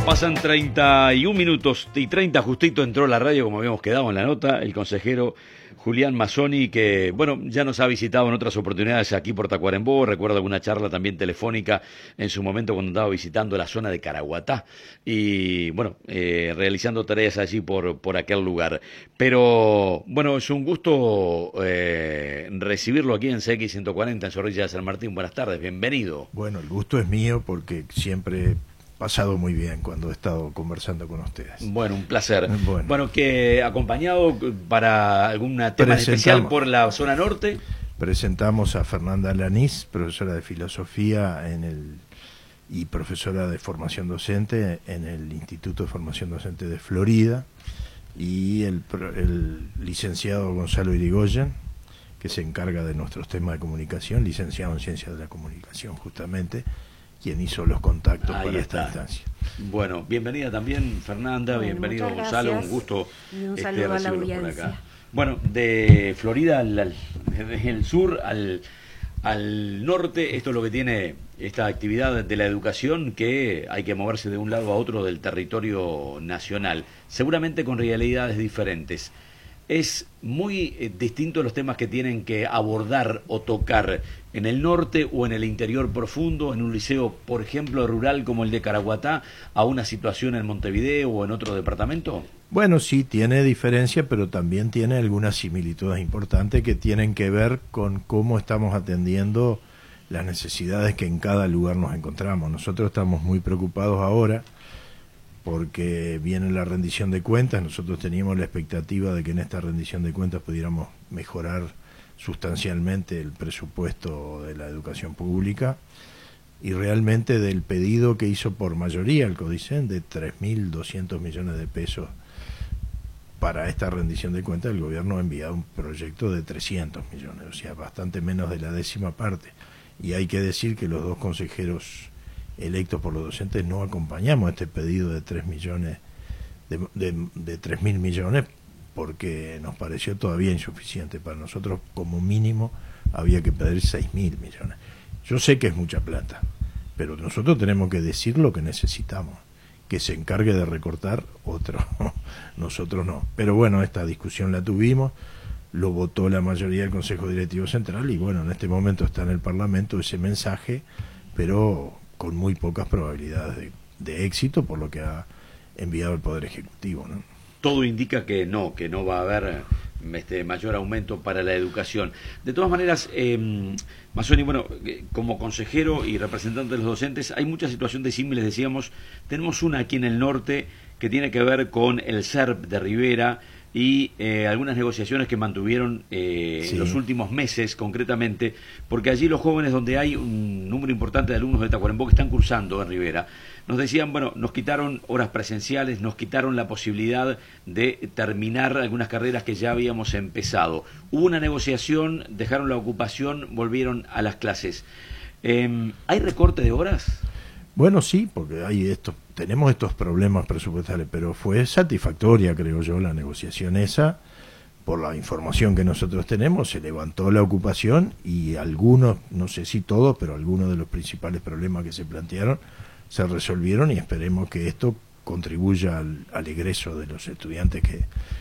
Pasan 31 minutos y 30 justito entró la radio como habíamos quedado en la nota, el consejero Julián Mazzoni, que bueno, ya nos ha visitado en otras oportunidades aquí por Tacuarembó. Recuerdo alguna charla también telefónica en su momento cuando andaba visitando la zona de Caraguatá y bueno, realizando tareas allí por aquel lugar. Pero bueno, es un gusto recibirlo aquí en CX 140 en Zorrilla de San Martín. Buenas tardes, bienvenido. Bueno, el gusto es mío porque siempre pasado muy bien cuando he estado conversando con ustedes. Bueno, un placer. Bueno, que acompañado para algún tema especial por la zona norte. Presentamos a Fernanda Lanís, profesora de filosofía y profesora de formación docente en el Instituto de Formación Docente de Florida, y el licenciado Gonzalo Irigoyen, que se encarga de nuestros temas de comunicación, licenciado en Ciencias de la Comunicación justamente, quien hizo los contactos para esta instancia. Bueno, bienvenida también Fernanda, bienvenido Gonzalo, un gusto un saludo a la audiencia. Por acá. Bueno, de Florida desde el sur al norte, esto es lo que tiene esta actividad de la educación, que hay que moverse de un lado a otro del territorio nacional, seguramente con realidades diferentes. Es muy distinto los temas que tienen que abordar o tocar en el norte o en el interior profundo, en un liceo, por ejemplo, rural como el de Caraguatá, a una situación en Montevideo o en otro departamento. Bueno, sí, tiene diferencia, pero también tiene algunas similitudes importantes que tienen que ver con cómo estamos atendiendo las necesidades que en cada lugar nos encontramos. Nosotros estamos muy preocupados ahora porque viene la rendición de cuentas. Nosotros teníamos la expectativa de que en esta rendición de cuentas pudiéramos mejorar sustancialmente el presupuesto de la educación pública, y realmente del pedido que hizo por mayoría el CODICEN de 3.200 millones de pesos para esta rendición de cuentas, el gobierno ha enviado un proyecto de 300 millones, o sea, bastante menos de la décima parte. Y hay que decir que los dos consejeros electos por los docentes no acompañamos este pedido de 3 millones, de 3.000 millones, porque nos pareció todavía insuficiente. Para nosotros, como mínimo, había que pedir 6.000 millones. Yo sé que es mucha plata, pero nosotros tenemos que decir lo que necesitamos. Que se encargue de recortar otro, nosotros no. Pero bueno, esta discusión la tuvimos, lo votó la mayoría del Consejo Directivo Central, y bueno, en este momento está en el Parlamento ese mensaje, pero con muy pocas probabilidades de éxito por lo que ha enviado el Poder Ejecutivo, ¿no? Todo indica que no va a haber mayor aumento para la educación. De todas maneras, Mazzoni, bueno, como consejero y representante de los docentes, hay muchas situaciones disímiles, decíamos. Tenemos una aquí en el norte que tiene que ver con el CERP de Rivera y algunas negociaciones que mantuvieron sí, en los últimos meses concretamente, porque allí los jóvenes, donde hay un número importante de alumnos de Tacuarembó que están cursando en Rivera, nos decían, bueno, nos quitaron horas presenciales, nos quitaron la posibilidad de terminar algunas carreras que ya habíamos empezado. Hubo una negociación, dejaron la ocupación, volvieron a las clases. ¿Hay recorte de horas? Bueno, sí, porque tenemos estos problemas presupuestales, pero fue satisfactoria, creo yo, la negociación esa. Por la información que nosotros tenemos, se levantó la ocupación y algunos, no sé si todos, pero algunos de los principales problemas que se plantearon se resolvieron, y esperemos que esto contribuya al egreso de los estudiantes